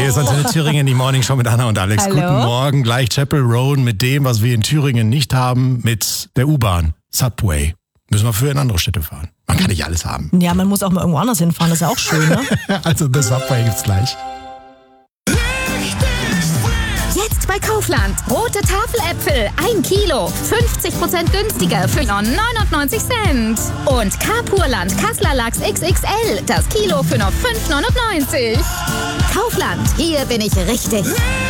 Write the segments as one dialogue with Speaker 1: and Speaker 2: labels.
Speaker 1: Hier ist Antenne Thüringen, die Morning Show mit Anna und Alex.
Speaker 2: Hallo.
Speaker 1: Guten Morgen, gleich Chapel Roan mit dem, was wir in Thüringen nicht haben, mit der U-Bahn, Subway. Müssen wir für in andere Städte fahren. Man kann nicht alles haben.
Speaker 2: Ja, man muss auch mal irgendwo anders hinfahren, das ist ja auch schön, ne?
Speaker 1: Also das Subway gibt's gleich.
Speaker 3: Jetzt bei Kaufland. Rote Tafeläpfel, 1 Kilo. 50% günstiger für nur 99 Cent. Und Carpurland Kassler Lachs XXL. Das Kilo für nur 5,99. Kaufland, hier bin ich richtig.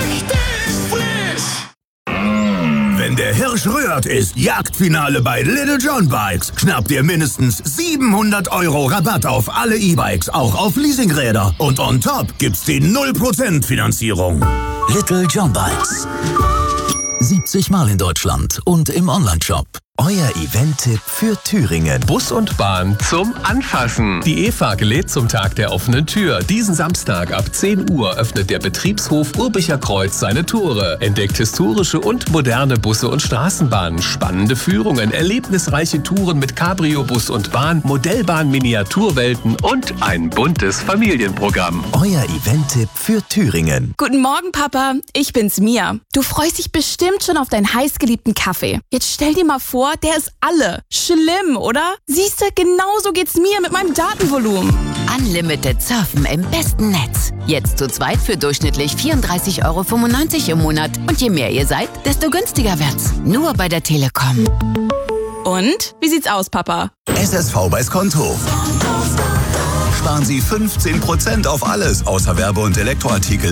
Speaker 4: Wenn der Hirsch rührt, ist Jagdfinale bei Little John Bikes. Schnappt ihr mindestens 700 € Rabatt auf alle E-Bikes, auch auf Leasingräder. Und on top gibt's die 0% Finanzierung.
Speaker 5: Little John Bikes. 70 Mal in Deutschland und im Onlineshop. Euer Event-Tipp für Thüringen.
Speaker 6: Bus und Bahn zum Anfassen. Die EFA lädt zum Tag der offenen Tür. Diesen Samstag ab 10 Uhr öffnet der Betriebshof Urbicher Kreuz seine Tore. Entdeckt historische und moderne Busse und Straßenbahnen, spannende Führungen, erlebnisreiche Touren mit Cabrio-Bus und Bahn, Modellbahn-Miniaturwelten und ein buntes Familienprogramm.
Speaker 5: Euer Event-Tipp für Thüringen.
Speaker 7: Guten Morgen, Papa. Ich bin's, Mia. Du freust dich bestimmt schon auf deinen heißgeliebten Kaffee. Jetzt stell dir mal vor, der ist alle. Schlimm, oder? Siehste, genauso geht's mir mit meinem Datenvolumen.
Speaker 8: Unlimited Surfen im besten Netz. Jetzt zu zweit für durchschnittlich 34,95 € im Monat. Und je mehr ihr seid, desto günstiger wird's. Nur bei der Telekom.
Speaker 7: Und? Wie sieht's aus, Papa?
Speaker 5: SSV bei Skonto. Sparen Sie 15% auf alles außer Werbe- und Elektroartikel.